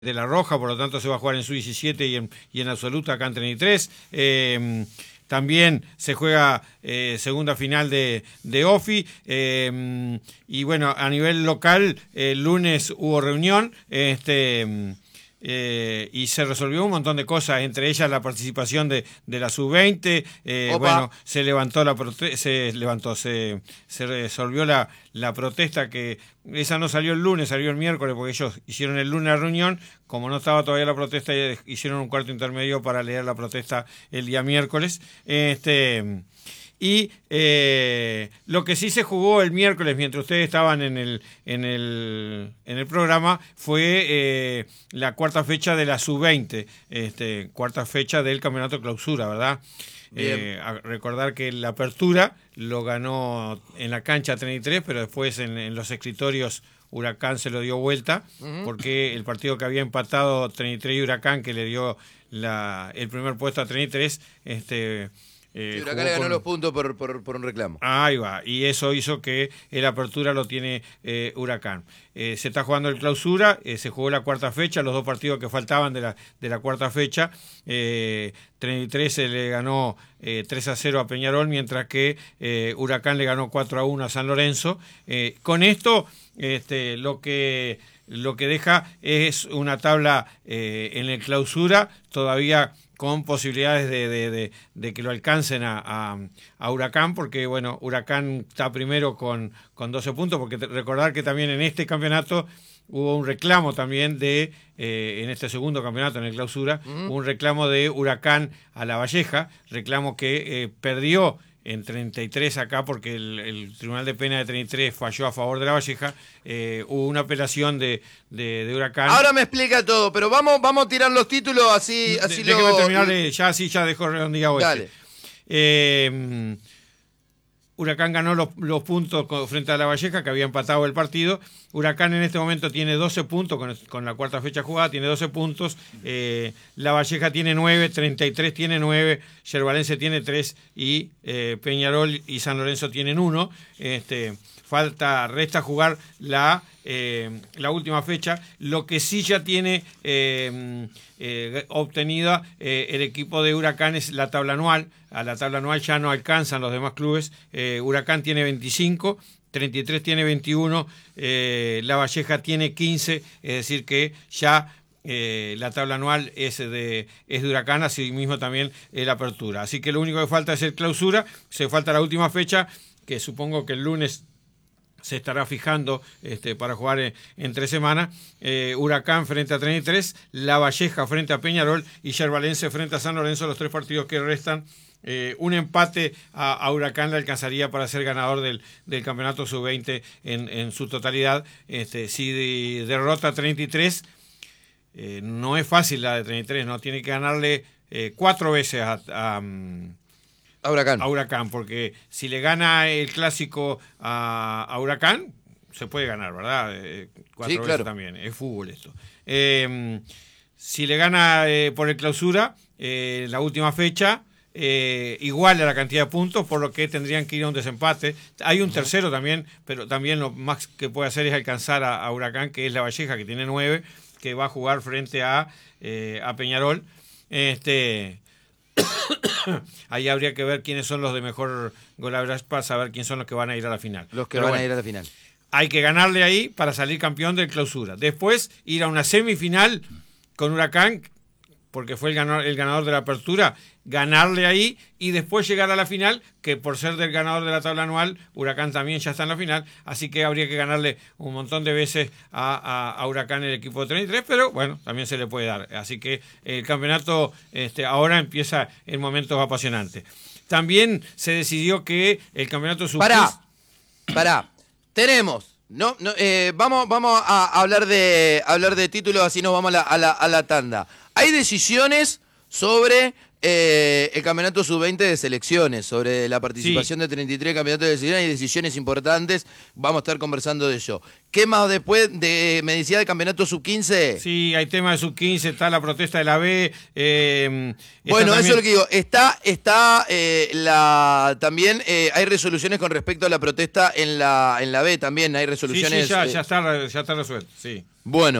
de La Roja, por lo tanto se va a jugar en Sub-17 y en absoluta acá en 33. También se juega segunda final de OFI. Y bueno, a nivel local, el lunes hubo reunión y se resolvió un montón de cosas, entre ellas la participación de la Sub-20. Bueno, se resolvió la protesta, que esa no salió el lunes, salió el miércoles, porque ellos hicieron el lunes la reunión. Como no estaba todavía la protesta, hicieron un cuarto intermedio para leer la protesta el día miércoles. Y lo que sí se jugó el miércoles, mientras ustedes estaban en el programa, fue la cuarta fecha de la Sub-20, cuarta fecha del Campeonato Clausura, ¿verdad? Recordar que la apertura lo ganó en la cancha 33, pero después en los escritorios Huracán se lo dio vuelta, porque el partido que había empatado 33 y Huracán, que le dio el primer puesto a 33, Huracán le ganó los puntos por un reclamo. Ahí va, y eso hizo que el apertura lo tiene Huracán. Se está jugando el Clausura, se jugó la cuarta fecha, los dos partidos que faltaban de la cuarta fecha. 33 se le ganó 3-0 a Peñarol, mientras que Huracán le ganó 4-1 a San Lorenzo. Con esto, lo que deja es una tabla en el Clausura todavía con posibilidades de que lo alcancen a Huracán, porque bueno, Huracán está primero con 12 puntos, porque recordar que también en este campeonato hubo un reclamo también en este segundo campeonato, en el Clausura, un reclamo de Huracán a La Valleja, reclamo que perdió en 33 acá, porque el Tribunal de Pena de 33 falló a favor de La Valleja. Hubo una apelación de Huracán. Ahora me explica todo, pero vamos a tirar los títulos así déjeme terminar, ya dejo redondeado. Dale. Huracán ganó los puntos frente a La Valleja, que había empatado el partido. Huracán en este momento tiene 12 puntos, con la cuarta fecha jugada, tiene 12 puntos. La Valleja tiene 9, 33 tiene 9, Yerbalense tiene 3 y Peñarol y San Lorenzo tienen 1. Resta jugar la última fecha. Lo que sí ya tiene obtenida el equipo de Huracán es la tabla anual. A la tabla anual ya no alcanzan los demás clubes. Huracán tiene 25, 33 tiene 21, La Valleja tiene 15, es decir que ya la tabla anual es de Huracán, así mismo también la apertura. Así que lo único que falta es el Clausura, se falta la última fecha, que supongo que el lunes se estará fijando para jugar en 3 semanas. Huracán frente a 33, La Valleja frente a Peñarol y Yerbalense frente a San Lorenzo, los 3 partidos que restan. Un empate a Huracán le alcanzaría para ser ganador del campeonato sub-20 en su totalidad. Si derrota a 33, no es fácil la de 33, ¿no? Tiene que ganarle 4 veces a Huracán, porque si le gana el clásico a Huracán, se puede ganar, ¿verdad? 4 veces claro. También, es fútbol esto. Si le gana por el Clausura, la última fecha, igual a la cantidad de puntos, por lo que tendrían que ir a un desempate. Hay un tercero también, pero también lo más que puede hacer es alcanzar a Huracán, que es La Valleja, que tiene 9, que va a jugar frente a Peñarol. Ahí habría que ver quiénes son los de mejor golaveraje para saber quiénes son los que van a ir a la final. A ir a la final. Hay que ganarle ahí para salir campeón del Clausura. Después ir a una semifinal con Huracán, porque fue el ganador de la apertura, ganarle ahí y después llegar a la final, que por ser del ganador de la tabla anual, Huracán también ya está en la final, así que habría que ganarle un montón de veces a Huracán el equipo de 33, pero bueno, también se le puede dar. Así que el campeonato ahora empieza en momentos apasionantes. También se decidió que el campeonato Pará. Tenemos. Vamos a hablar de títulos, así nos vamos a la tanda. Hay decisiones sobre el campeonato sub-20 de selecciones, sobre la participación de 33 campeonatos de selecciones. Hay decisiones importantes, vamos a estar conversando de ello. ¿Qué más después me decía del campeonato sub-15? Sí, hay tema de sub-15, está la protesta de la B. Bueno, eso es lo que digo. También hay resoluciones con respecto a la protesta en la B también, hay resoluciones. Sí, ya está resuelto, sí. Bueno,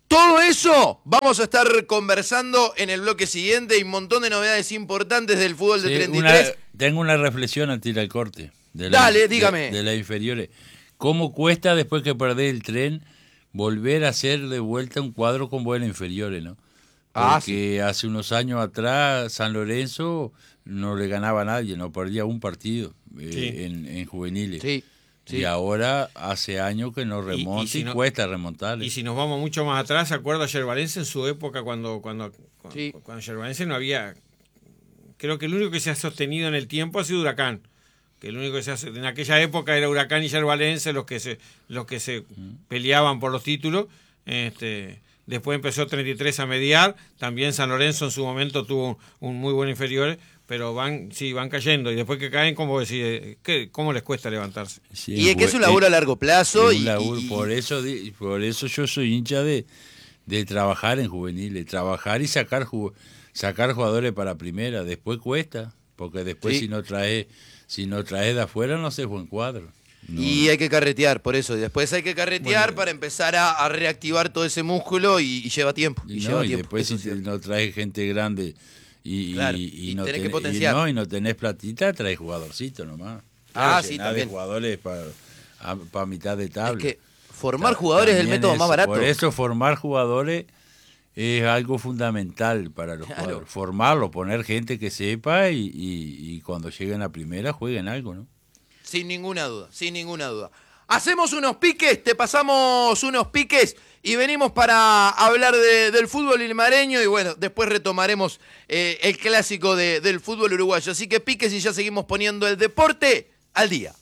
Todo eso vamos a estar conversando en el bloque siguiente y un montón de novedades importantes del fútbol de 33. Tengo una reflexión al tirar el corte. Dale, dígame. De las inferiores. ¿Cómo cuesta después que perdés el tren volver a hacer de vuelta un cuadro con buenas inferiores, no? Porque sí. Hace unos años atrás San Lorenzo no le ganaba a nadie, no perdía un partido en juveniles. Sí. Sí. Y ahora hace años que no remonta y cuesta remontar. Y si nos vamos mucho más atrás, ¿se acuerda Yerbalense en su época cuando Yerbalense no había? Creo que el único que se ha sostenido en el tiempo ha sido Huracán. Que el único que se hace en aquella época era Huracán y Yerbalense los que se peleaban por los títulos. Después empezó 33 a mediar. También San Lorenzo en su momento tuvo un muy buen inferior. Pero van cayendo, y después que caen, ¿cómo decir? ¿Cómo les cuesta levantarse? Sí, y es que es un laburo a largo plazo. Por eso yo soy hincha de trabajar en juveniles, trabajar y sacar jugadores para primera. Después cuesta, porque después si no traes de afuera no haces buen cuadro. No. Y hay que carretear, por eso. Después hay que carretear para empezar a reactivar todo ese músculo y lleva tiempo. Y después si no traes gente grande... Y no tenés que potenciar. Y no tenés platita, traes jugadorcito nomás. Sí, también. De jugadores para mitad de tabla. Es que formar jugadores es el método más barato. Por eso formar jugadores es algo fundamental para los jugadores. Formarlo, poner gente que sepa y cuando lleguen a primera jueguen algo, ¿no? Sin ninguna duda. Hacemos unos piques, te pasamos unos piques y venimos para hablar del fútbol limareño y bueno, después retomaremos el clásico del fútbol uruguayo. Así que piques y ya seguimos poniendo el deporte al día.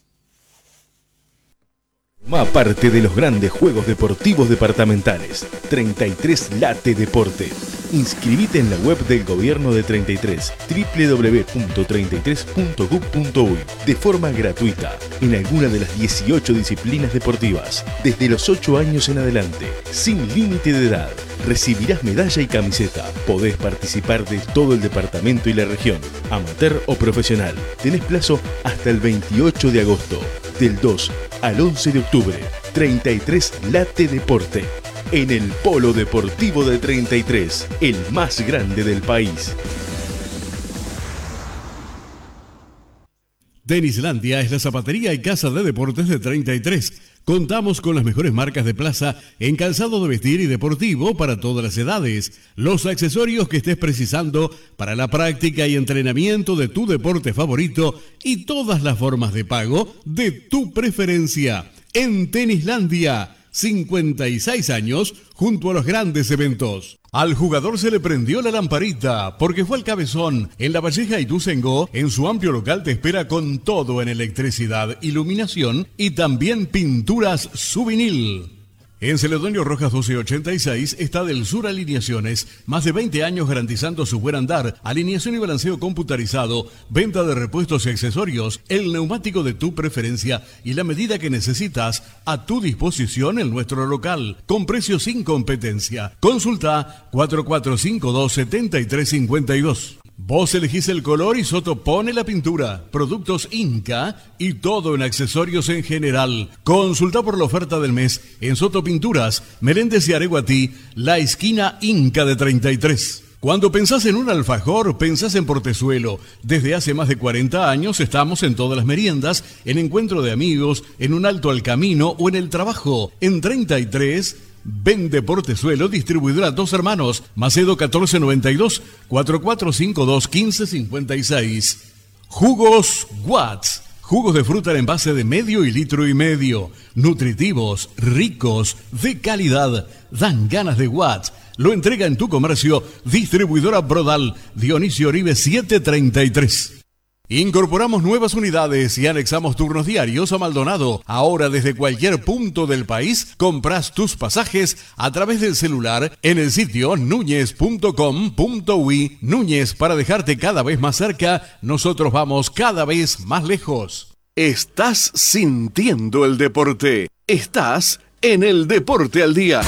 Forma parte de los grandes juegos deportivos departamentales. 33 Late Deporte. Inscribite en la web del Gobierno de 33, www.33.gov.uy, de forma gratuita, en alguna de las 18 disciplinas deportivas, desde los 8 años en adelante, sin límite de edad. Recibirás medalla y camiseta. Podés participar de todo el departamento y la región, amateur o profesional. Tenés plazo hasta el 28 de agosto, del 2 al 11 de octubre. 33 Late Deporte. En el Polo Deportivo de 33, el más grande del país. Tenislandia es la zapatería y casa de deportes de 33. Contamos con las mejores marcas de plaza en calzado de vestir y deportivo para todas las edades. Los accesorios que estés precisando para la práctica y entrenamiento de tu deporte favorito y todas las formas de pago de tu preferencia. En Tenislandia, 56 años junto a los grandes eventos. Al jugador se le prendió la lamparita porque fue al Cabezón. En La Valleja y Ituzaingó, en su amplio local te espera con todo en electricidad, iluminación y también pinturas Suvinil. En Celedonio Rojas 1286 está Del Sur Alineaciones, más de 20 años garantizando su buen andar, alineación y balanceo computarizado, venta de repuestos y accesorios, el neumático de tu preferencia y la medida que necesitas a tu disposición en nuestro local, con precios sin competencia. Consulta 4452-7352. Vos elegís el color y Soto pone la pintura. Productos Inca y todo en accesorios en general. Consulta por la oferta del mes en Soto Pinturas, Meléndez y Areguatí, la esquina Inca de 33. Cuando pensás en un alfajor, pensás en Portezuelo. Desde hace más de 40 años estamos en todas las meriendas, en encuentro de amigos, en un alto al camino o en el trabajo. En 33... Vende Portezuelo, distribuidora Dos Hermanos, Macedo 1492, 4452-1556. Jugos Watts, jugos de fruta en envase de medio y litro y medio, nutritivos, ricos, de calidad, dan ganas de Watts. Lo entrega en tu comercio, distribuidora Brodal, Dionisio Oribe 733. Incorporamos nuevas unidades y anexamos turnos diarios a Maldonado. Ahora desde cualquier punto del país compras tus pasajes a través del celular en el sitio nuñez.com.uy. Núñez, para dejarte cada vez más cerca, nosotros vamos cada vez más lejos. Estás sintiendo el deporte. Estás en el Deporte al Día.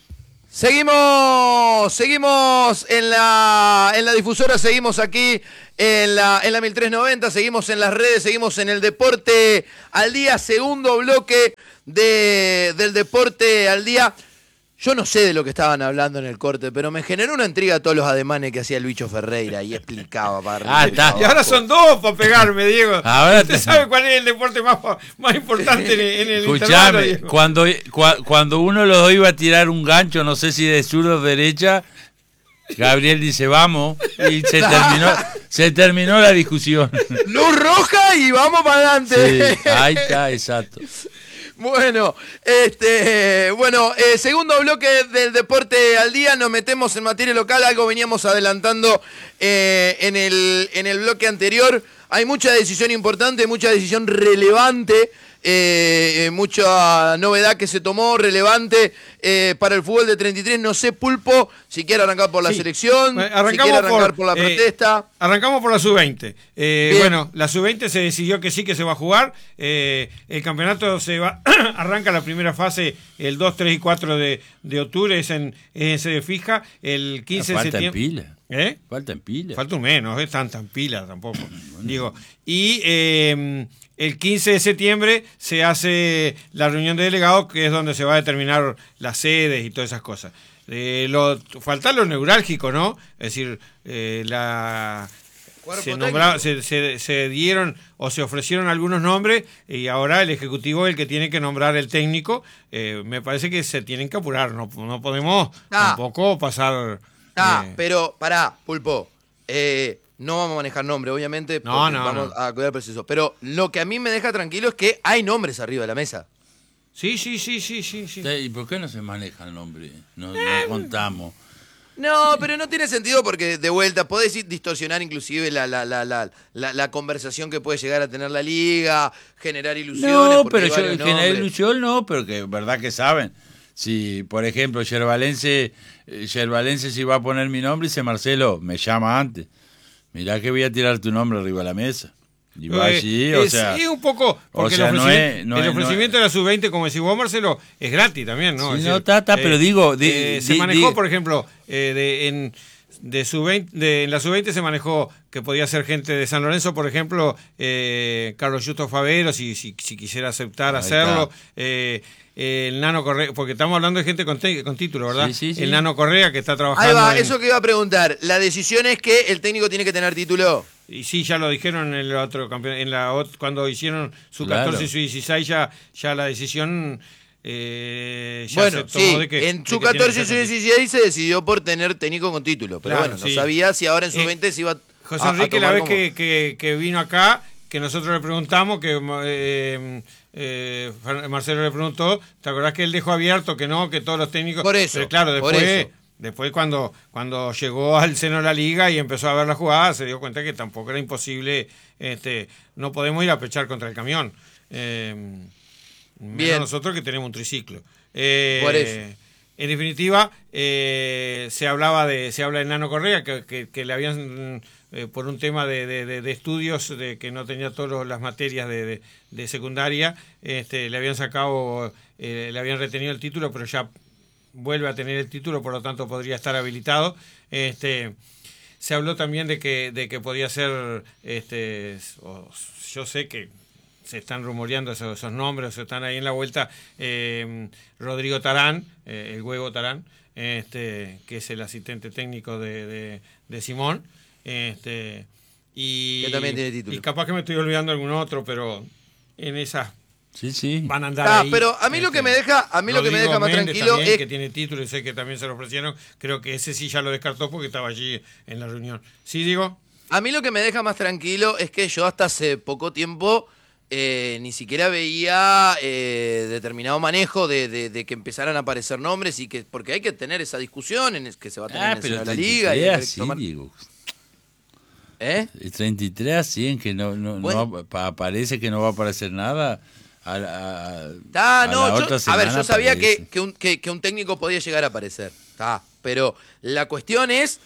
Seguimos en la difusora, seguimos aquí en la 1390, seguimos en las redes, seguimos en el Deporte al Día, segundo bloque del Deporte al Día. Yo no sé de lo que estaban hablando en el corte, pero me generó una intriga todos los ademanes que hacía el Bicho Ferreira y explicaba para está. Y ahora son dos para pegarme, Diego. Ahora ¿Usted sabe cuál es el deporte más importante en el intervalo, Escuchame, Diego? cuando uno de los dos iba a tirar un gancho, no sé si de zurdo o derecha, Gabriel dice vamos y se terminó la discusión. luz roja y vamos para adelante. Sí, ahí está, exacto. Bueno, segundo bloque del Deporte al Día, nos metemos en materia local, algo veníamos adelantando en el bloque anterior. Hay mucha decisión importante, mucha decisión relevante, mucha novedad que se tomó, relevante para el fútbol de 33. No sé, Pulpo, si quiere arrancar por la selección, si quiere arrancar por la protesta. Arrancamos por la sub-20. Bueno, la sub-20 se decidió que sí que se va a jugar. El campeonato arranca la primera fase el 2, 3 y 4 de octubre, es en sede fija. El 15 de septiembre. Pila. ¿Eh? Faltan pilas. Falta un mes, no es tan pila tampoco. Digo, y el 15 de septiembre se hace la reunión de delegados, que es donde se va a determinar las sedes y todas esas cosas. Falta lo neurálgico, ¿no? Es decir, se dieron o se ofrecieron algunos nombres y ahora el Ejecutivo es el que tiene que nombrar el técnico. Me parece que se tienen que apurar, no podemos tampoco pasar... pero pará, Pulpo, no vamos a manejar nombre, obviamente, vamos a cuidar el proceso. Pero lo que a mí me deja tranquilo es que hay nombres arriba de la mesa. Sí. ¿Y por qué no se maneja el nombre? No contamos. No, pero no tiene sentido porque, de vuelta, podés distorsionar inclusive la conversación que puede llegar a tener la liga, generar ilusiones. No, pero generar ilusión no, pero que verdad que saben. Si, por ejemplo, Yerbalense si va a poner mi nombre, dice Marcelo, me llama antes. Mirá que voy a tirar tu nombre arriba de la mesa. Y va allí, sí, un poco, porque el ofrecimiento de la sub-20, como decís vos, Marcelo, es gratis también, ¿no? Sí, es no, decir, pero digo... se manejó, por ejemplo, en la sub-20 se manejó que podía ser gente de San Lorenzo, por ejemplo, Carlos Justo Favero, si quisiera aceptar hacerlo. El Nano Correa, porque estamos hablando de gente con título, ¿verdad? Sí. El Nano Correa que está trabajando. Ahí va, eso que iba a preguntar. La decisión es que el técnico tiene que tener título. Y sí, ya lo dijeron en el otro campeonato, cuando hicieron su 14 y su 16, ya la decisión se tomó de que en su 14 y su 16 se decidió por tener técnico con título, pero no sabía si ahora en su 20 se iba José Enrique, la vez que vino acá, que nosotros le preguntamos, que Marcelo le preguntó, ¿te acordás que él dejó abierto que no, que todos los técnicos... Por eso, pero claro, después cuando llegó al seno de la liga y empezó a ver la jugada, se dio cuenta que tampoco era imposible, no podemos ir a pechar contra el camión. Menos nosotros que tenemos un triciclo. Por eso. En definitiva, se habla de Nano Correa, que le habían, por un tema de estudios, de que no tenía todas las materias de secundaria, le habían sacado, le habían retenido el título, pero ya vuelve a tener el título, por lo tanto podría estar habilitado. Se habló también de que podía ser, yo sé que se están rumoreando esos nombres, están ahí en la vuelta, Rodrigo Tarán, el Huevo Tarán, que es el asistente técnico de Simón, y que también tiene título. Y capaz que me estoy olvidando algún otro, pero en esas sí van a andar ahí. Pero a mí lo que me deja más Méndez tranquilo también, es que tiene título y sé que también se lo ofrecieron, creo que ese sí ya lo descartó porque estaba allí en la reunión. ¿Sí, digo? A mí lo que me deja más tranquilo es que yo hasta hace poco tiempo ni siquiera veía determinado manejo de que empezaran a aparecer nombres y que porque hay que tener esa discusión en que se va a tener en el seno de la liga y así, digo. El 33 así en que no parece que no va a aparecer nada. Yo sabía que un técnico podía llegar a aparecer, pero la cuestión es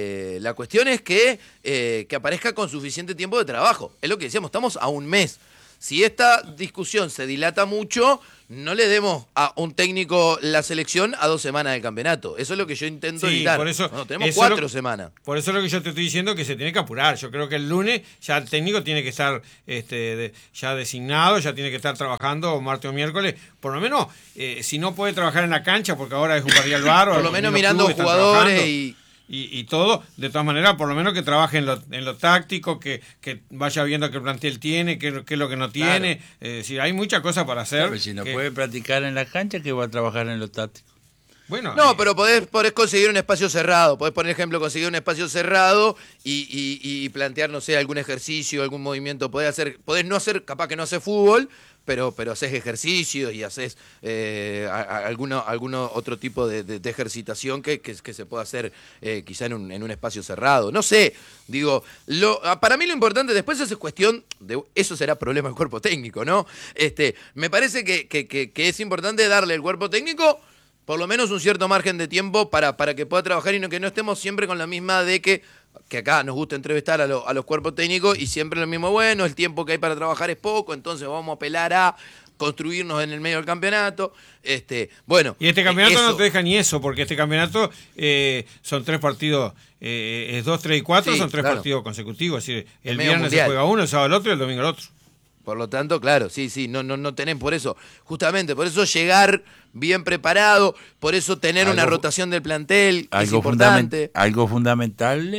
que aparezca con suficiente tiempo de trabajo. Es lo que decíamos, estamos a un mes. si esta discusión se dilata mucho, no le demos a un técnico la selección a 2 semanas del campeonato. Eso es lo que yo intento evitar. Por eso, tenemos 4 semanas. Por eso es lo que yo te estoy diciendo, que se tiene que apurar. Yo creo que el lunes ya el técnico tiene que estar ya designado, ya tiene que estar trabajando martes o miércoles. Por lo menos, si no puede trabajar en la cancha, porque ahora es un partido al bar. Por lo menos mirando jugadores y todo, de todas maneras, por lo menos que trabaje en lo táctico, que vaya viendo qué el plantel tiene, qué es lo que no tiene. Si hay muchas cosas para hacer. Pero si no puede practicar en la cancha, que va a trabajar en lo táctico. Bueno, no, pero podés conseguir un espacio cerrado. Podés, por ejemplo, conseguir un espacio cerrado y plantear, no sé, algún ejercicio, algún movimiento. Podés no hacer, capaz que no haces fútbol, pero haces ejercicio y haces alguno otro tipo de ejercitación que se pueda hacer quizá en un espacio cerrado. No sé, digo, para mí lo importante después es cuestión de, eso será problema del cuerpo técnico, ¿no? Me parece que es importante darle al cuerpo técnico por lo menos un cierto margen de tiempo para que pueda trabajar y que no estemos siempre con la misma de que acá nos gusta entrevistar a los cuerpos técnicos y siempre lo mismo, bueno, el tiempo que hay para trabajar es poco, entonces vamos a apelar a construirnos en el medio del campeonato. Bueno, y este campeonato no te deja ni eso, porque este campeonato son 3 partidos, es 2, 3 y 4, sí, son 3 partidos consecutivos, es decir, el viernes mundial. Se juega uno, el sábado el otro y el domingo el otro. Por lo tanto, claro, sí, no tenés por eso, justamente, por eso llegar bien preparado, por eso tener una rotación del plantel, que es importante. Algo fundamental,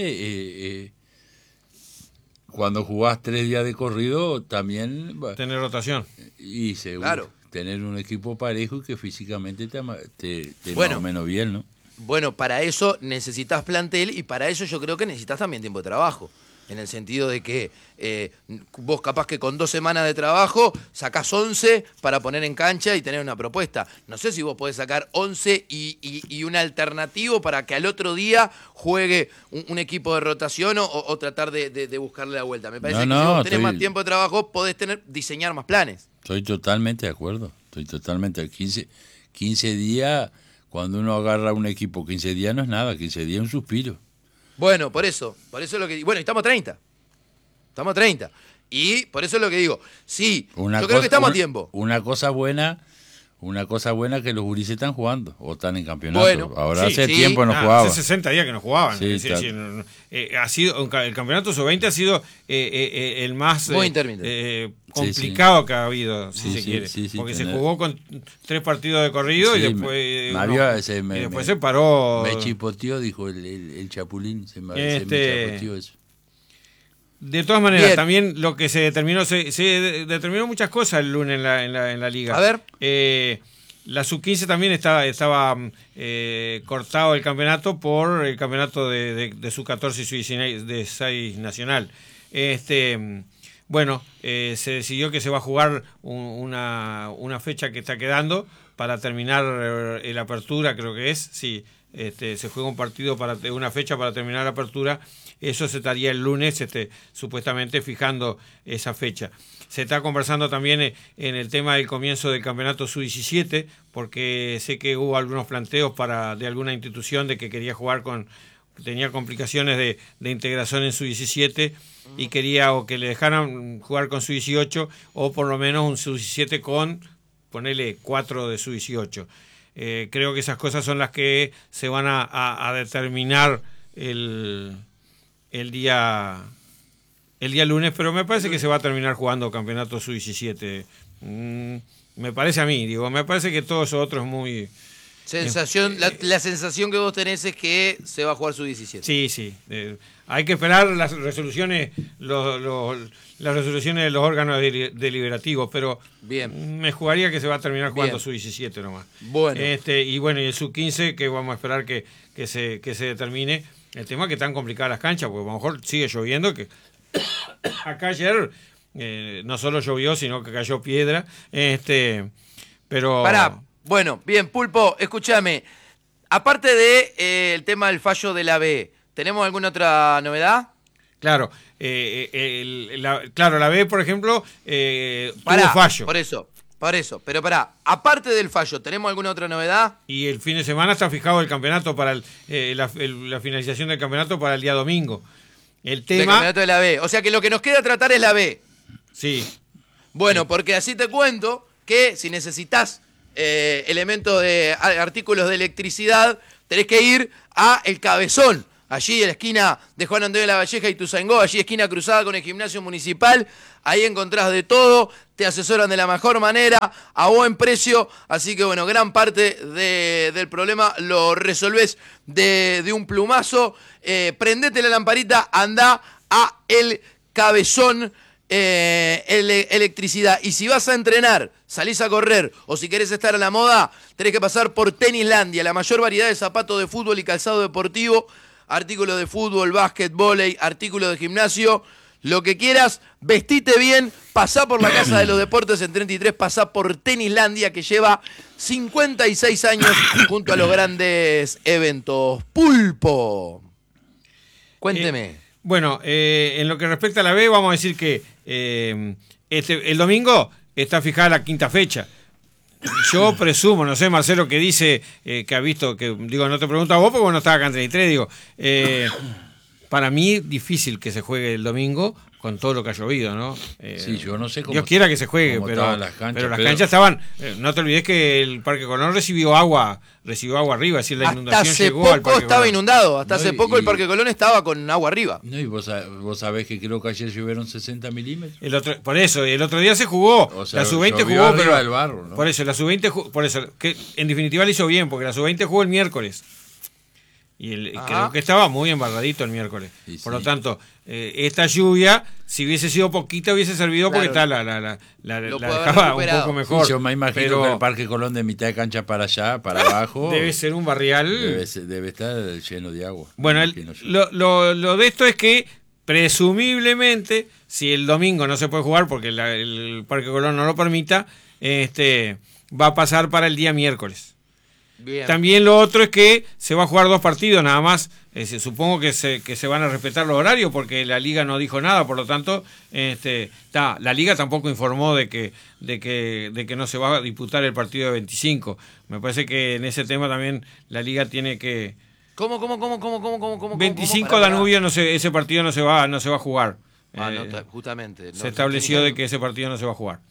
cuando jugás 3 días de corrido, también... Tener rotación. Y seguro, claro, tener un equipo parejo y que físicamente te bueno, más o menos bien, ¿no? Bueno, para eso necesitas plantel y para eso yo creo que necesitas también tiempo de trabajo. En el sentido de que vos capaz que con 2 semanas de trabajo sacás 11 para poner en cancha y tener una propuesta. No sé si vos podés sacar 11 y un alternativo para que al otro día juegue un equipo de rotación o tratar de buscarle la vuelta. Me parece que si vos tenés más tiempo de trabajo podés diseñar más planes. Estoy totalmente de acuerdo. 15 días, cuando uno agarra un equipo, 15 días no es nada, 15 días es un suspiro. Bueno, por eso es lo que... Bueno, estamos 30. Y por eso es lo que digo. Sí, yo creo que estamos a tiempo. Una cosa buena que los gurises están jugando o están en campeonato. Bueno, ahora hace tiempo no jugaban. Hace 60 días que no jugaban. Sí, ha sido el campeonato sub-20 ha sido el más complicado que ha habido, si se quiere. Porque se jugó con 3 partidos de corrido y después se paró. Me chipoteó, dijo el Chapulín. Me chipoteó eso. De todas maneras, bien, también lo que se determinó, se determinó muchas cosas el lunes en la liga. A ver. La sub-15 también estaba cortado el campeonato por el campeonato de sub-14 y sub-16 nacional. Bueno, se decidió que se va a jugar una fecha que está quedando para terminar la apertura, creo que es, sí. Se juega un partido una fecha para terminar la apertura. Eso se estaría el lunes, supuestamente fijando esa fecha. Se está conversando también en el tema del comienzo del campeonato sub-17, porque sé que hubo algunos planteos de alguna institución de que quería jugar tenía complicaciones de integración en sub-17 y quería o que le dejaran jugar con sub-18 o por lo menos un sub-17 con, ponele 4 de sub-18. Creo que esas cosas son las que se van a determinar el día lunes, pero me parece que se va a terminar jugando campeonato sub-17. Me parece a mí, me parece que todo eso otro es muy... La sensación que vos tenés es que se va a jugar sub-17. Sí. Hay que esperar las resoluciones, las resoluciones de los órganos deliberativos, pero bien, me jugaría que se va a terminar jugando sub-17 nomás. Bueno. Y el sub-15 que vamos a esperar que se determine. El tema es que están complicadas las canchas, porque a lo mejor sigue lloviendo, que acá ayer no solo llovió, sino que cayó piedra, pero... Pará, bueno, bien, Pulpo, escúchame, aparte de el tema del fallo de la B, ¿tenemos alguna otra novedad? Claro, la B, por ejemplo, tuvo fallo. Por eso, pero pará, aparte del fallo, ¿tenemos alguna otra novedad? Y el fin de semana está fijado el campeonato para la finalización del campeonato para el día domingo. El tema... Del campeonato de la B, o sea que lo que nos queda tratar es la B. Sí. Bueno, porque así te cuento que si necesitas elementos de artículos de electricidad, tenés que ir a El Cabezón, allí en la esquina de Juan Antonio de la Valleja y Tuzangó, allí esquina cruzada con el gimnasio municipal. Ahí encontrás de todo, te asesoran de la mejor manera, a buen precio. Así que bueno, gran parte del problema lo resolvés de un plumazo. Prendete la lamparita, andá a El Cabezón. Electricidad. Y si vas a entrenar, salís a correr o si querés estar a la moda, tenés que pasar por Tenislandia, la mayor variedad de zapatos de fútbol y calzado deportivo, artículos de fútbol, básquet, vóley, artículos de gimnasio, lo que quieras, vestite bien, pasá por la Casa de los Deportes en 33, pasá por Tenislandia, que lleva 56 años junto a los grandes eventos. Pulpo, cuénteme. Bueno, en lo que respecta a la B, vamos a decir que el domingo está fijada la quinta fecha. Yo presumo, no sé, Marcelo, que dice que ha visto, que digo, no te pregunto a vos porque vos no estabas acá en 33, digo, para mí difícil que se juegue el domingo con todo lo que ha llovido, ¿no? Sí, yo no sé cómo. Dios quiera que se juegue, pero las canchas estaban. No te olvides que el Parque Colón recibió agua arriba, es decir, la inundación llegó al Parque Colón. Hasta hace poco estaba inundado, hasta hace poco el Parque Colón estaba con agua arriba. No, y vos sabés que creo que ayer llovieron 60 milímetros. Por eso, el otro día se jugó, o sea, la Sub-20 jugó, pero del barro, ¿no? Por eso, la Sub-20 por eso, que en definitiva le hizo bien, porque la Sub-20 jugó el miércoles. Y creo que estaba muy embarradito el miércoles. Por lo tanto, esta lluvia, si hubiese sido poquita, hubiese servido porque está la dejaba un poco mejor. Sí, yo me imagino que el Parque Colón de mitad de cancha para allá, para abajo. Debe ser un barrial. Debe estar lleno de agua. Bueno, lo de esto es que, presumiblemente, si el domingo no se puede jugar porque el Parque Colón no lo permita, va a pasar para el día miércoles. Bien. También lo otro es que se va a jugar 2 partidos nada más. Supongo que se van a respetar los horarios porque la liga no dijo nada, por lo tanto la liga tampoco informó de que no se va a disputar el partido de 25. Me parece que en ese tema también la liga tiene que... ¿Cómo? 25 Danubio, ese partido no se va a jugar. Justamente. Se estableció de que ese partido no se va a jugar.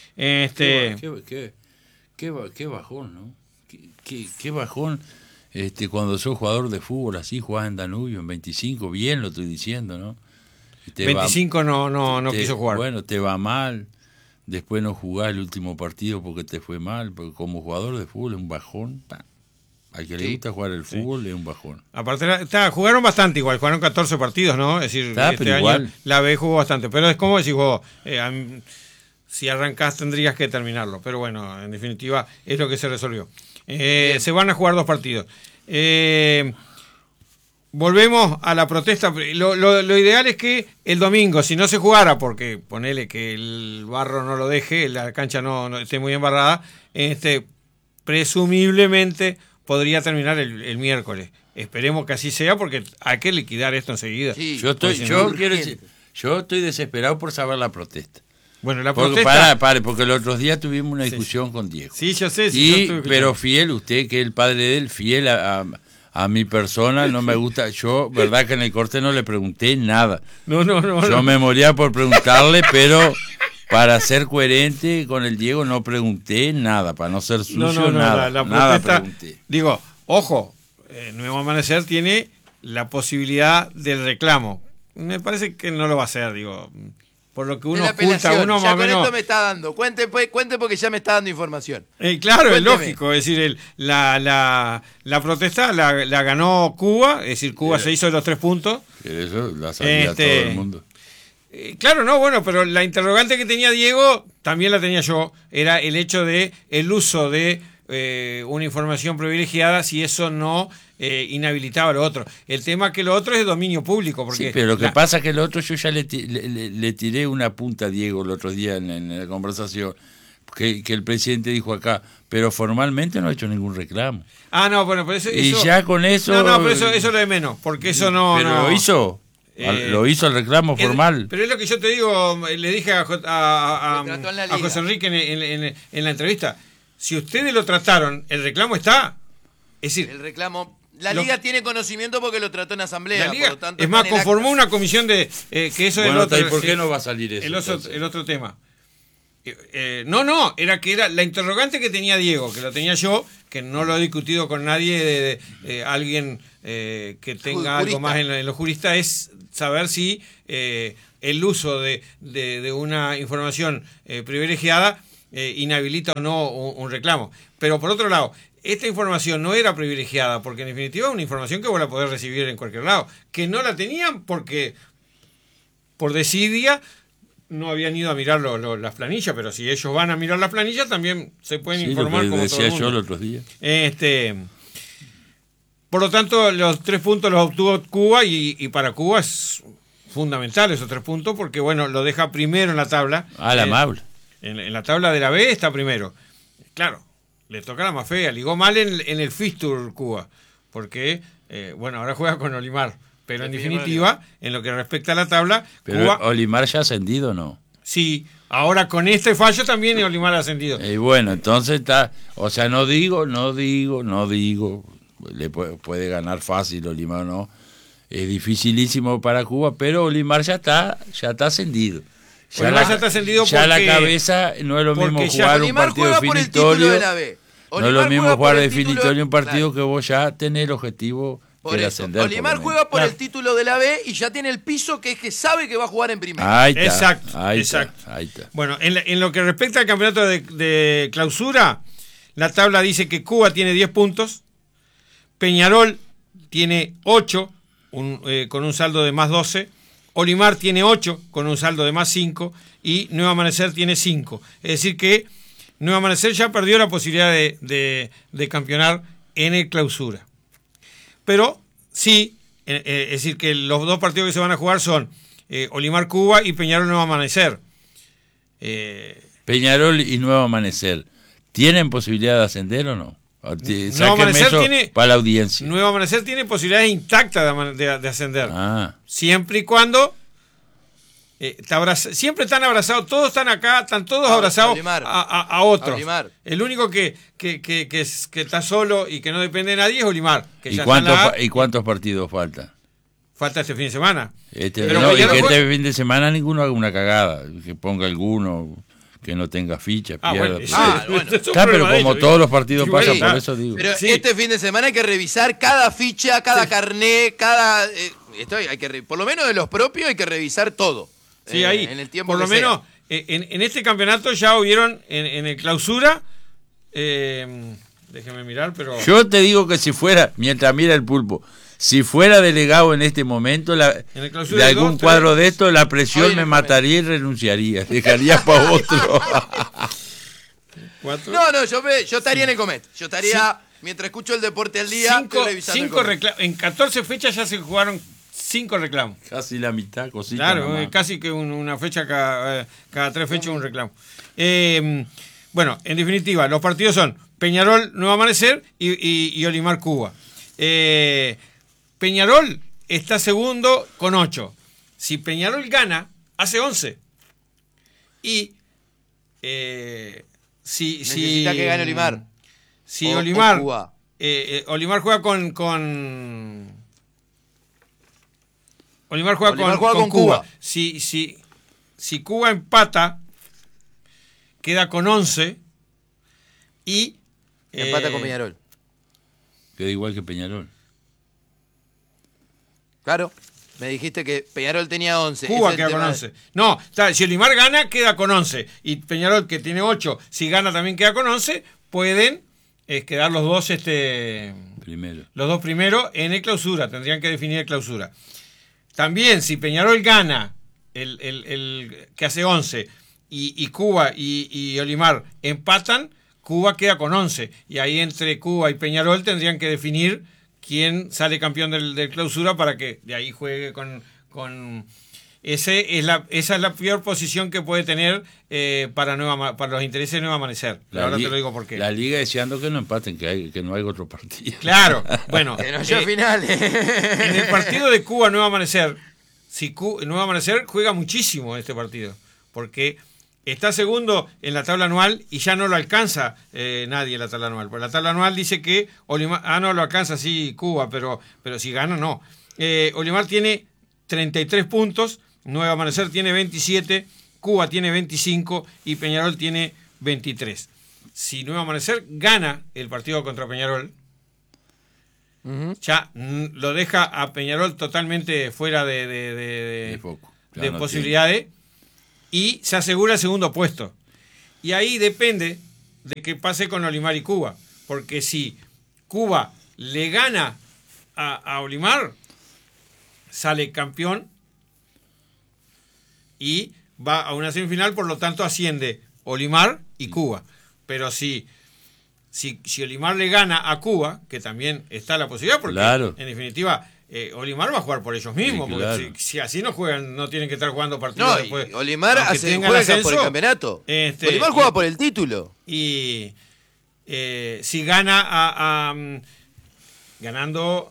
Qué bajón, ¿no? Qué bajón cuando sos jugador de fútbol así, jugás en Danubio, en 25, bien lo estoy diciendo, ¿no? 25 no quiso jugar. Bueno, te va mal, después no jugás el último partido porque te fue mal, porque como jugador de fútbol es un bajón. Al que le gusta jugar el fútbol es un bajón. Aparte, jugaron bastante igual, jugaron 14 partidos, ¿no? Es decir, este año la B jugó bastante, pero es como decís vos, si arrancás tendrías que terminarlo, pero bueno, en definitiva es lo que se resolvió. Se van a jugar 2 partidos. Volvemos a la protesta. Lo ideal es que el domingo, si no se jugara, porque ponele que el barro no lo deje, la cancha no esté muy embarrada, presumiblemente podría terminar el miércoles. Esperemos que así sea, porque hay que liquidar esto enseguida. Sí, yo estoy desesperado por saber la protesta. Bueno, la protesta... porque el otro día tuvimos una discusión con Diego. Sí, yo sé. Pero fiel, usted que es el padre de él, fiel a mi persona, no me gusta. Yo, verdad que en el corte no le pregunté nada. No. Yo me moría por preguntarle, pero para ser coherente con el Diego no pregunté nada, para no ser sucio, nada. La nada protesta, pregunté. Digo, ojo, Nuevo Amanecer tiene la posibilidad del reclamo. Me parece que no lo va a hacer, digo... Por lo que uno oculta, uno más o menos... esto me está dando. Cuente porque ya me está dando información. Claro, cuénteme. Es lógico. Es decir, la protesta la ganó Cuba. Es decir, Cuba se hizo de los 3 puntos. Eso la sabía todo el mundo. Claro, no, bueno, pero la interrogante que tenía Diego, también la tenía yo. Era el hecho de el uso de una información privilegiada, si eso no... inhabilitaba lo otro. El tema que lo otro es de dominio público. Porque sí, pero lo que pasa es que lo otro yo ya le tiré una punta a Diego el otro día en la conversación, que el presidente dijo acá, pero formalmente no ha hecho ningún reclamo. No, bueno, pero eso... Y ya con eso... No, pero eso es lo de menos, porque eso no... Pero no, lo hizo. Lo hizo el reclamo formal. Pero es lo que yo te digo, le dije a José Enrique en la entrevista. Si ustedes lo trataron, el reclamo está. Es decir... El reclamo... La Liga tiene conocimiento porque lo trató en asamblea. La Liga, por lo tanto, es más, conformó una comisión de... que eso bueno, es el otro, ¿y por qué no va a salir eso? El otro tema. No, era que era la interrogante que tenía Diego, que lo tenía yo, que no lo he discutido con nadie, alguien que tenga algo más en los juristas, es saber si el uso de una información privilegiada inhabilita o no un reclamo. Pero por otro lado, esta información no era privilegiada, porque en definitiva es una información que vos la podés recibir en cualquier lado, que no la tenían porque por desidia no habían ido a mirar las planillas, pero si ellos van a mirar las planillas también se pueden informar, como todo el mundo. Decía yo el otro día. Por lo tanto, los 3 puntos los obtuvo Cuba y para Cuba es fundamental esos 3 puntos porque, bueno, lo deja primero en la tabla. La amable. En la tabla de la B está primero. Claro, le toca la más fea. Ligó mal en el Fistur Cuba porque, bueno, ahora juega con Olimar. Pero en definitiva, en lo que respecta a la tabla, pero Cuba... ¿Olimar ya ha ascendido no? Sí, ahora con este fallo también Olimar ha ascendido. Y bueno, entonces está... O sea, no digo, le puede ganar fácil Olimar, ¿no? Es dificilísimo para Cuba, pero Olimar ya está ascendido. Olimar ya está ascendido ya porque... la cabeza no es lo mismo jugar un partido definitorio. No es lo mismo jugar definitorio un partido que vos ya tenés el objetivo... Por eso, Olimar juega por el título de la B y ya tiene el piso que es que sabe que va a jugar en primera. Ahí está, Exacto. Ahí está. Bueno, en lo que respecta al campeonato de clausura, la tabla dice que Cuba tiene 10 puntos, Peñarol tiene 8 con un saldo de más 12, Olimar tiene 8 con un saldo de más 5 y Nuevo Amanecer tiene 5. Es decir que Nuevo Amanecer ya perdió la posibilidad de campeonar en el clausura. Pero sí, es decir, que los 2 partidos que se van a jugar son Olimar Cuba y Peñarol Nuevo Amanecer. Peñarol y Nuevo Amanecer, ¿tienen posibilidad de ascender o no? Nuevo Amanecer tiene, para la audiencia. Nuevo Amanecer tiene posibilidades intactas de ascender. Siempre y cuando siempre están abrazados, todos están acá, están todos abrazados a otros. Olimar. El único que está solo y que no depende de nadie es Olimar. Que ¿Y cuántos partidos faltan? Falta este fin de semana. Pero este fin de semana ninguno haga una cagada, que ponga alguno que no tenga ficha, pierda. Bueno. Pero como todos los partidos pasan, por eso digo. Pero este fin de semana hay que revisar cada ficha, cada carné, cada... por lo menos de los propios hay que revisar todo. Sí, ahí, en el tiempo por lo menos, en este campeonato ya hubieron, en el clausura, déjeme mirar, pero... Yo te digo que si fuera, mientras mira el pulpo, si fuera delegado en este momento de algún cuadro de esto, la presión me mataría y renunciaría, dejaría para otro. No, yo estaría en el Comet, yo estaría, mientras escucho el deporte al día, estoy revisando en 14 fechas ya se jugaron 5 reclamos. Casi la mitad, cosita. Claro, casi que una fecha cada 3 fechas un reclamo. Bueno, en definitiva, los partidos son Peñarol Nuevo Amanecer y Olimar Cuba. Peñarol está segundo con 8. Si Peñarol gana, hace 11. Y necesita que gane Olimar. Si Olimar juega con Olimar juega con Cuba. Si Cuba empata, queda con 11 y... empata con Peñarol. Queda igual que Peñarol. Claro, me dijiste que Peñarol tenía 11. Cuba queda con 11. No, si Olimar gana, queda con 11. Y Peñarol, que tiene 8, si gana también queda con 11, pueden quedar los dos los dos primeros en el clausura. Tendrían que definir el clausura. También, si Peñarol gana, el que hace 11, y Cuba y Olimar empatan, Cuba queda con 11. Y ahí entre Cuba y Peñarol tendrían que definir quién sale campeón del clausura para que de ahí juegue con... esa es la peor posición que puede tener para los intereses de Nuevo Amanecer. Ahora te lo digo por qué. La liga deseando que no empaten, que no hay otro partido. Claro, bueno. Que no haya finales. En el partido de Cuba Nuevo Amanecer, Nuevo Amanecer juega muchísimo este partido, porque está segundo en la tabla anual y ya no lo alcanza nadie en la tabla anual. Porque la tabla anual dice que Olimar, no lo alcanza sí Cuba, pero si gana no. Olimar tiene 33 puntos, Nuevo Amanecer tiene 27, Cuba tiene 25 y Peñarol tiene 23. Si Nuevo Amanecer gana el partido contra Peñarol, ya lo deja a Peñarol totalmente fuera de foco. De posibilidades y se asegura el segundo puesto. Y ahí depende de qué pase con Olimar y Cuba, porque si Cuba le gana a Olimar, sale campeón y va a una semifinal, por lo tanto asciende Olimar y Cuba. Pero si Olimar le gana a Cuba, que también está la posibilidad, porque claro, en definitiva Olimar va a jugar por ellos mismos, sí, claro, porque si así no juegan, no tienen que estar jugando partidos No, después. Olimar juega ascenso, por el campeonato. Olimar juega por el título. Y si gana ganando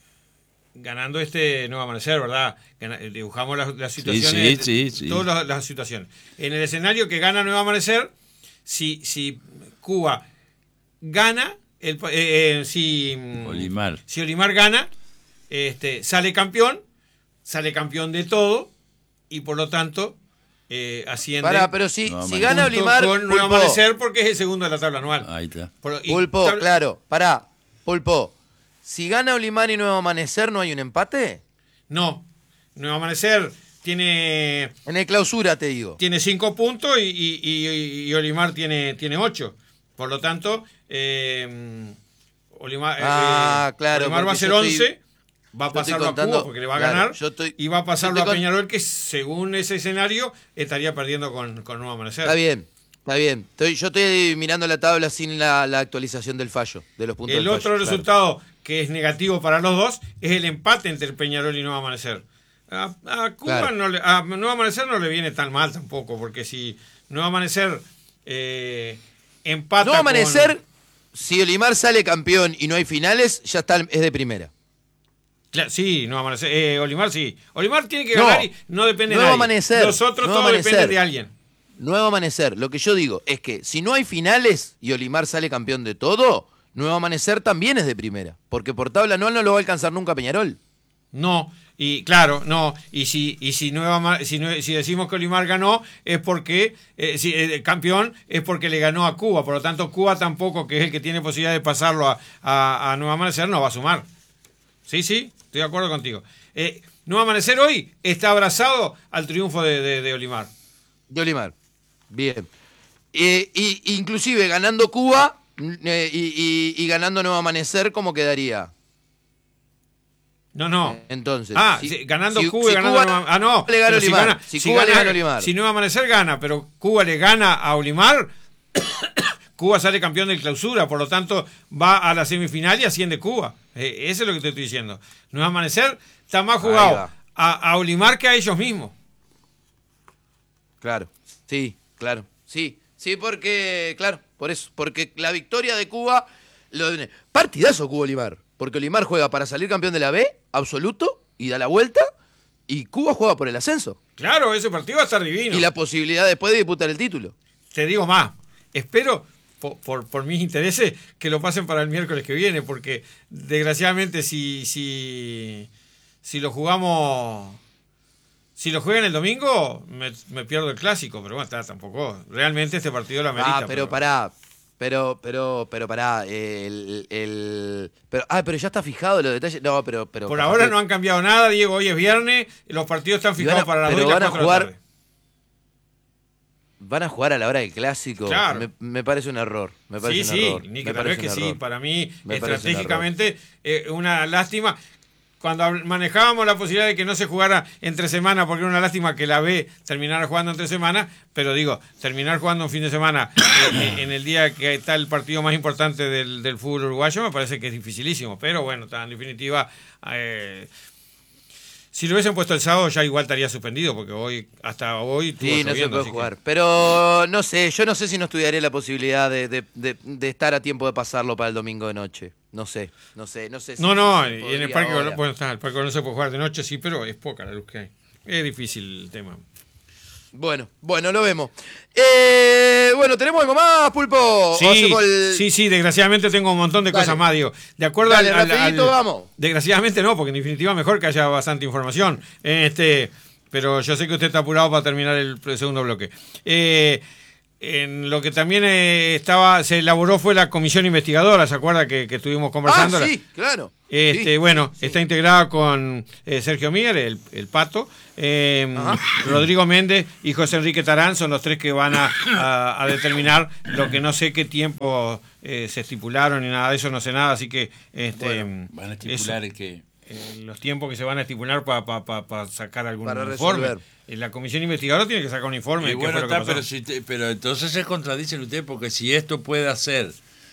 este Nuevo Amanecer, ¿verdad? Dibujamos las situaciones, sí. Todas las situaciones. En el escenario que gana Nuevo Amanecer, si Cuba gana, si Olimar gana, sale campeón de todo y por lo tanto asciende. Pero si gana Olimar con Nuevo Amanecer, porque es el segundo de la tabla anual. Ahí está. Pulpo, claro, Pulpo. Si gana Olimar y Nuevo Amanecer, ¿no hay un empate? No. Nuevo Amanecer tiene... En el clausura, te digo. Tiene 5 puntos y Olimar tiene 8. Por lo tanto, Olimar va a ser 11, va a pasarlo a Cuba porque le va a ganar, y va a pasarlo a Peñarol, que según ese escenario estaría perdiendo con Nuevo Amanecer. Está bien. Yo estoy mirando la tabla sin la actualización del fallo, de los puntos del fallo. El otro resultado que es negativo para los dos es el empate entre Peñarol y Nuevo Amanecer. A Cuba a Nuevo Amanecer no le viene tan mal tampoco, porque si Nuevo Amanecer empata Nuevo Amanecer, si Olimar sale campeón y no hay finales, ya es de primera. Claro, sí, Nuevo Amanecer. Olimar sí. Olimar tiene que ganar y no depende de nadie. Amanecer, los otros todos dependen de alguien. Nuevo Amanecer, lo que yo digo es que si no hay finales y Olimar sale campeón de todo, Nuevo Amanecer también es de primera, porque por tabla anual no lo va a alcanzar nunca Peñarol. No, y claro, no, y si decimos que Olimar ganó es porque campeón es porque le ganó a Cuba, por lo tanto Cuba tampoco, que es el que tiene posibilidad de pasarlo a Nuevo Amanecer, no va a sumar. Sí, estoy de acuerdo contigo. Nuevo Amanecer hoy está abrazado al triunfo de Olimar. De Olimar, bien. Inclusive ganando Cuba y ganando Nuevo Amanecer, ¿cómo quedaría? No. Entonces. Ganando Cuba y ganando Nuevo Amanecer. No. Le gana Olimar. Si Cuba le gana Olimar. Si Nuevo Amanecer gana, pero Cuba le gana a Olimar, Cuba sale campeón del clausura, por lo tanto va a la semifinal y asciende Cuba. Eso es lo que te estoy diciendo. Nuevo Amanecer está más jugado a Olimar que a ellos mismos. Claro, sí, claro. Sí, porque, claro, por eso. Porque la victoria de Cuba, partidazo Cuba-Olimar. Porque Olimar juega para salir campeón de la B, absoluto, y da la vuelta, y Cuba juega por el ascenso. Claro, ese partido va a estar divino. Y la posibilidad después de disputar el título. Te digo más, espero, por mis intereses, que lo pasen para el miércoles que viene, porque desgraciadamente si lo jugamos... Si lo juegan el domingo, me pierdo el clásico, pero bueno, tampoco. Realmente este partido lo amerita. Pero pará. Pero ya está fijado los detalles. No, pero por ahora no han cambiado nada, Diego. Hoy es viernes, los partidos están fijados para las 2 y las 4 de la tarde. Van a jugar a la hora del clásico. Claro. Me parece un error. Nicky, pero es que sí, para mí, estratégicamente, una lástima. Cuando manejábamos la posibilidad de que no se jugara entre semana, porque era una lástima que la B terminara jugando entre semana, pero digo, terminar jugando un fin de semana en el día que está el partido más importante del fútbol uruguayo, me parece que es dificilísimo. Pero bueno, en definitiva, si lo hubiesen puesto el sábado ya igual estaría suspendido, porque hasta hoy estuvo sí, no se puede jugar. Pero no sé, yo no sé si no estudiaré la posibilidad de estar a tiempo de pasarlo para el domingo de noche. No sé. No, y en el parque el parque no se puede jugar de noche, sí, pero es poca la luz que hay. Es difícil el tema. Bueno, lo vemos. ¿Tenemos algo más, Pulpo? Sí, desgraciadamente tengo un montón de cosas más, digo. De acuerdo rapidito, vamos. Desgraciadamente no, porque en definitiva mejor que haya bastante información. pero yo sé que usted está apurado para terminar el segundo bloque. En lo que también se elaboró fue la comisión investigadora, ¿se acuerda que estuvimos conversando? Sí, claro. Bueno, está integrada con Sergio Mier, el Pato, Rodrigo Méndez y José Enrique Tarán, son los tres que van a determinar lo que no sé qué tiempo se estipularon ni nada de eso, no sé nada, así que van a estipular los tiempos que se van a estipular para sacar algún para informe. resolver. La comisión investigadora tiene que sacar un informe. Y bueno, pero entonces se contradicen ustedes, porque si esto puede hacer,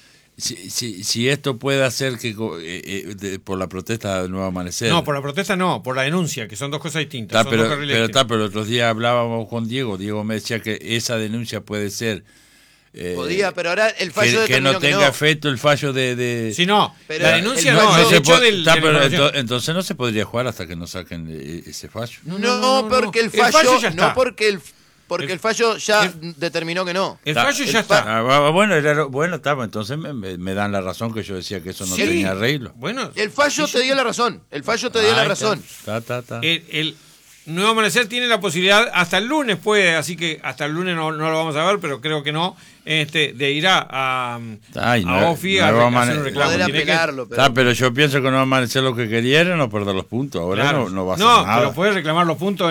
si esto puede hacer que por la protesta de Nuevo Amanecer. No, por la protesta no, por la denuncia, que son dos cosas distintas. Pero el otro día hablábamos con Diego me decía que esa denuncia puede ser. Podía, pero ahora el fallo que no tenga efecto el fallo de... Sí, no, pero la denuncia entonces no se podría jugar hasta que no saquen ese fallo. No, porque el fallo ya está. no porque el fallo ya determinó que no. El fallo ya está. Bueno, entonces me dan la razón que yo decía que eso no tenía arreglo. Bueno, el fallo te dio la razón. El fallo te dio la razón. El Nuevo Amanecer tiene la posibilidad, hasta el lunes puede, así que hasta el lunes no lo vamos a ver, pero creo que no, de ir a OFI a hacer un reclamo. Poder apelarlo, pero yo pienso que Nuevo Amanecer lo que quería era no perder los puntos, ahora no va a hacer nada. No, pero puede reclamar los puntos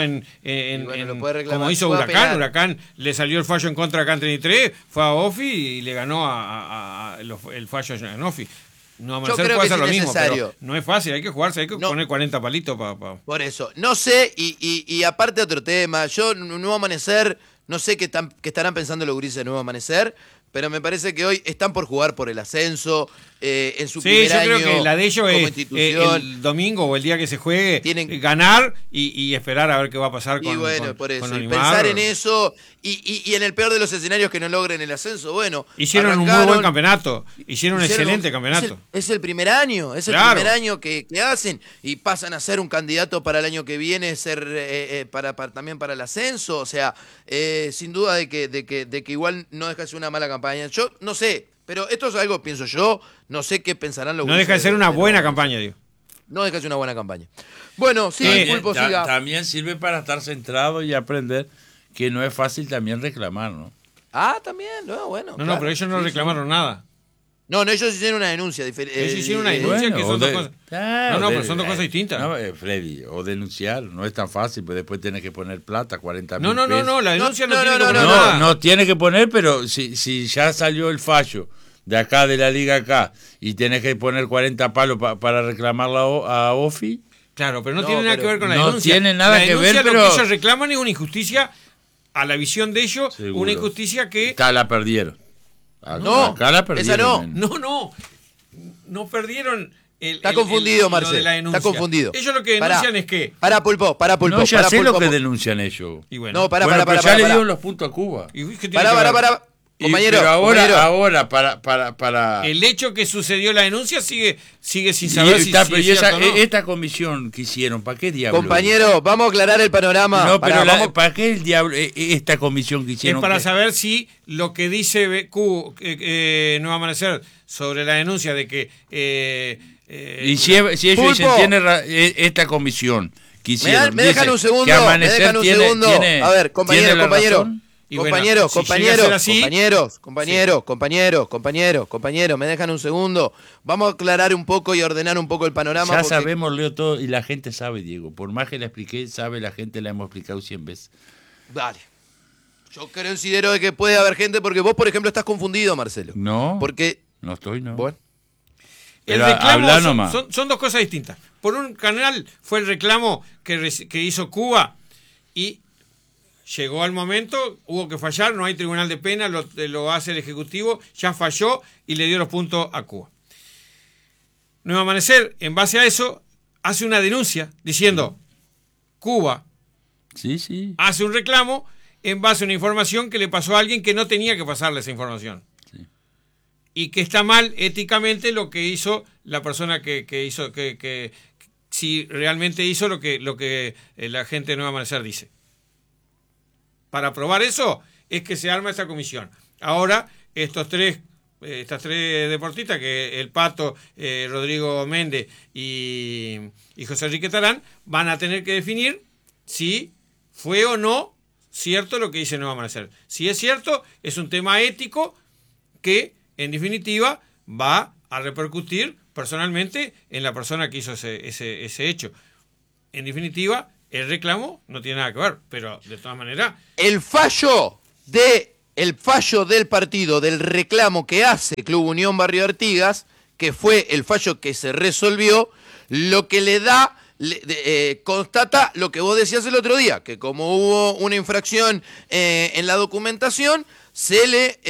como hizo Huracán. Huracán le salió el fallo en contra de Can 33, fue a OFI y le ganó el fallo en OFI. No, yo creo que es innecesario. No es fácil, hay que jugarse, hay que poner 40 palitos para... Por eso, no sé, y aparte otro tema, yo Nuevo Amanecer, no sé qué estarán pensando los gurises de Nuevo Amanecer, pero me parece que hoy están por jugar por el ascenso, en su primer año. Sí, yo creo que la de ellos es el domingo o el día que se juegue, ganar y esperar a ver qué va a pasar con por eso, con y pensar en eso, y en el peor de los escenarios que no logren el ascenso, bueno. Hicieron un muy buen campeonato, hicieron un excelente campeonato. Es el primer año, primer año que hacen, y pasan a ser un candidato para el año que viene, también para el ascenso, o sea, sin duda de que igual no deja de ser una mala campaña. Yo no sé, pero esto es algo, pienso yo, no sé qué pensarán los. No deja de ser una buena campaña, digo. No deja de ser una buena campaña. Bueno, sí, Pulpo, siga. También sirve para estar centrado y aprender que no es fácil también reclamar, ¿no? También, bueno. No, claro, pero ellos no reclamaron nada. No, ellos hicieron una denuncia diferente. Ellos hicieron una denuncia que son dos cosas. Pero son dos cosas distintas. No, Freddy, o denunciar, no es tan fácil, pues después tienes que poner plata, 40 mil pesos. No, la denuncia no tiene que poner nada. No tiene que poner, pero si ya salió el fallo de acá, de la liga acá, y tenés que poner 40 palos para reclamarla a OFI. Claro, pero no tiene nada que ver con la denuncia. No tiene nada que ver, pero... Lo que ellos reclaman es una injusticia, a la visión de ellos, seguro. Una injusticia que... Acá la perdieron. Acá la perdieron. Esa no perdieron... Está confundido, Marcelo. Está confundido. Ellos lo que denuncian es que... Para Pulpo. No, ya sé lo que denuncian ellos. Y bueno. No, para. Ya le dieron los puntos a Cuba. Para. Compañero, pero ahora, para... El hecho que sucedió la denuncia sigue sin saber si es cierto o no. Esta comisión que hicieron, ¿para qué diablo? Compañero, vamos a aclarar el panorama. No, pero ¿para qué el diablo esta comisión que hicieron? Es para saber si lo que dice Nuevo Amanecer sobre la denuncia de que... y si ellos dicen, tiene esta comisión que hicieron... Me dejan un segundo. A ver, compañero. Compañeros, me dejan un segundo. Vamos a aclarar un poco y ordenar un poco el panorama. Ya sabemos, Leo, todo, y la gente sabe, Diego. Por más que la expliqué, sabe la gente, la hemos explicado 100 veces. Dale. Yo considero de que puede haber gente, porque vos, por ejemplo, estás confundido, Marcelo. No, porque no estoy, no. Bueno. El reclamo son dos cosas distintas. Por un canal fue el reclamo que hizo Cuba y... Llegó al momento, hubo que fallar, no hay tribunal de pena, lo hace el Ejecutivo, ya falló y le dio los puntos a Cuba. Nuevo Amanecer, en base a eso, hace una denuncia diciendo, Cuba hace un reclamo en base a una información que le pasó a alguien que no tenía que pasarle esa información. Sí. Y que está mal éticamente lo que hizo la persona que hizo, que si realmente hizo lo que la gente de Nuevo Amanecer dice. Para probar eso es que se arma esta comisión. Ahora, estas tres deportistas, que el Pato, Rodrigo Méndez y José Enrique Tarán, van a tener que definir si ¿fue o no cierto lo que dice Nuevo Amanecer? Si es cierto, es un tema ético que, en definitiva, va a repercutir personalmente en la persona que hizo ese hecho. En definitiva, el reclamo no tiene nada que ver, pero de todas maneras... El fallo del partido, del reclamo que hace Club Unión Barrio Artigas, que fue el fallo que se resolvió, lo que le da, constata lo que vos decías el otro día, que como hubo una infracción en la documentación, se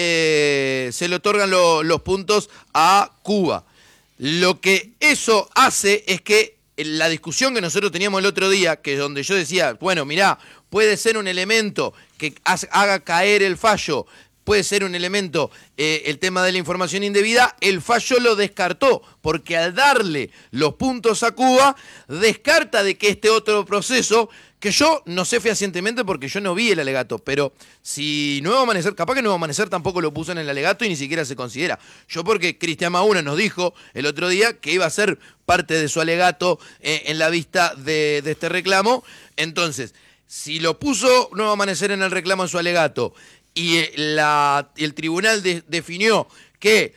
le otorgan los puntos a Cuba. Lo que eso hace es que la discusión que nosotros teníamos el otro día, que donde yo decía, bueno, mirá, puede ser un elemento que haga caer el fallo, puede ser un elemento, el tema de la información indebida, el fallo lo descartó, porque al darle los puntos a Cuba, descarta de que este otro proceso, que yo no sé fehacientemente porque yo no vi el alegato, pero si Nuevo Amanecer, capaz que Nuevo Amanecer tampoco lo puso en el alegato y ni siquiera se considera. Yo porque Cristian Mauna nos dijo el otro día que iba a ser parte de su alegato en la vista de este reclamo, entonces, si lo puso Nuevo Amanecer en el reclamo en su alegato y el tribunal definió que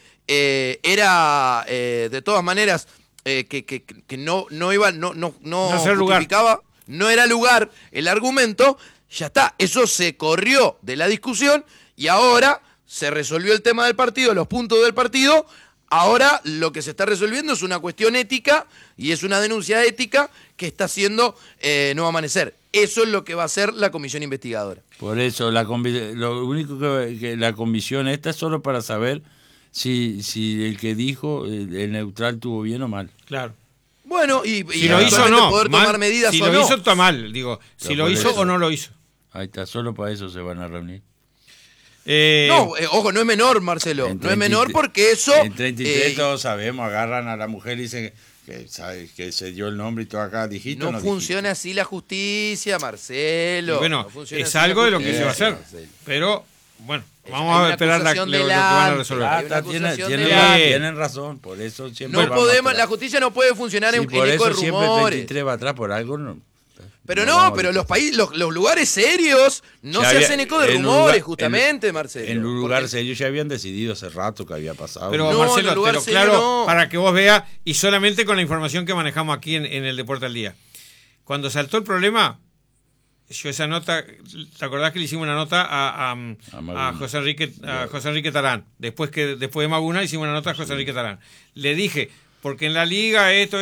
era de todas maneras que no iba, no justificaba, no era lugar el argumento, ya está, eso se corrió de la discusión y ahora se resolvió el tema del partido, los puntos del partido. Ahora lo que se está resolviendo es una cuestión ética y es una denuncia ética que está haciendo Nuevo Amanecer. Eso es lo que va a hacer la comisión investigadora. Por eso, lo único que la comisión esta es solo para saber si el que dijo el neutral tuvo bien o mal. Claro. Bueno, y si lo hizo o no, poder mal, tomar medidas si o lo no. hizo está mal, digo, si lo hizo o no lo hizo. Ahí está, solo para eso se van a reunir. Ojo, no es menor, Marcelo, no es menor porque eso... En 33 todos sabemos, agarran a la mujer y dicen que se dio el nombre y todo acá, dijiste no o no funciona así la justicia, Marcelo. Y bueno, no es algo de lo que se va a hacer, pero bueno, vamos a esperar lo que van a resolver. Tienen razón, por eso siempre no podemos, la justicia no puede funcionar en eco de rumores. Siempre 33 va atrás por algo, no. Pero pero los países, los lugares serios no se hacen eco de rumores, justamente, Marcelo. En un lugar serio ya habían decidido hace rato que había pasado. Pero Marcelo, te lo claro para que vos veas, y solamente con la información que manejamos aquí en el Deporte al Día. Cuando saltó el problema, yo esa nota, ¿te acordás que le hicimos una nota a José Enrique Tarán? Después de Maguna hicimos una nota a José Enrique Tarán. Le dije, porque en la liga esto,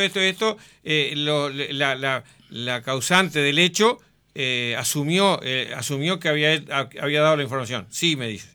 la causante del hecho asumió que había dado la información. Sí, me dice.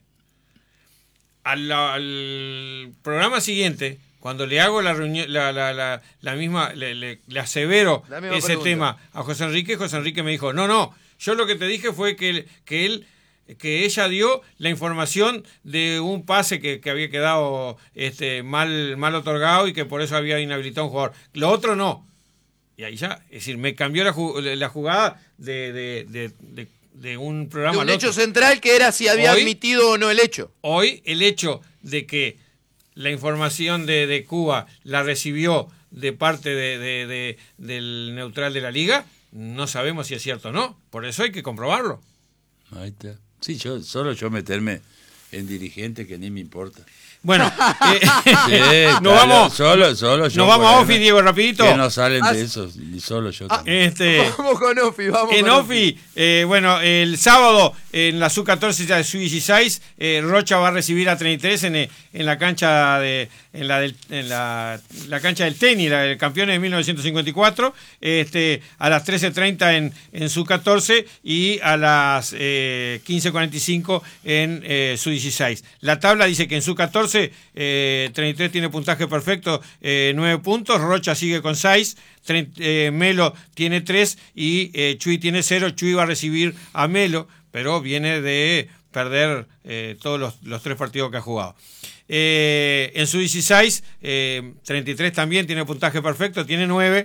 Al programa siguiente, cuando le hago la reunión, la misma, le asevero ese pregunta. Tema a José Enrique me dijo, no, yo lo que te dije fue que ella dio la información de un pase que había quedado mal otorgado y que por eso había inhabilitado a un jugador. Lo otro no. Y ahí ya, es decir, me cambió la jugada de un programa de un hecho central que era si había admitido o no el hecho. Hoy el hecho de que la información de Cuba la recibió de parte del neutral de la liga, no sabemos si es cierto o no. Por eso hay que comprobarlo. Ahí está. Sí, solo yo meterme en dirigente que ni me importa. Bueno, nos vamos. Solo yo. Nos vamos a Ofi, Diego, rapidito. Que no salen de eso, y solo yo también. Vamos con Ofi, En Ofi, bueno, el sábado en la Sub-14 y la Sub-16, Rocha va a recibir a 33 en la cancha en la cancha del tenis, el campeón de 1954, a las 13:30 en Sub-14 y a las 15:45 en Sub-16. La tabla dice que en Sub-14 33 tiene puntaje perfecto, 9 puntos, Rocha sigue con 6, Melo tiene 3 y Chuy tiene 0. Chuy va a recibir a Melo, pero viene de perder todos los 3 partidos que ha jugado. En su 16, 33 también tiene puntaje perfecto, tiene 9.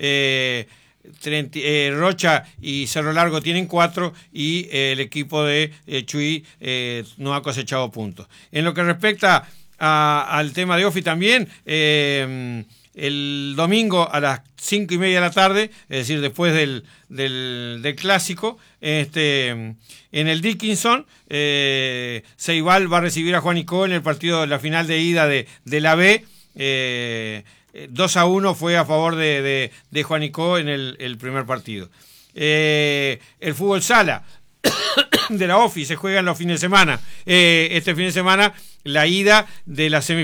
Rocha y Cerro Largo tienen 4 y el equipo de Chuy no ha cosechado puntos. En lo que respecta al tema de Ofi también, El domingo a las 5:30 de la tarde, es decir, después del clásico, en el Dickinson, Ceibal va a recibir a Juanico en el partido de la final de ida de la B. 2-1 fue a favor de Juanico en el primer partido. El fútbol sala de la OFI se juega en los fines de semana. Este fin de semana la ida de la semifinal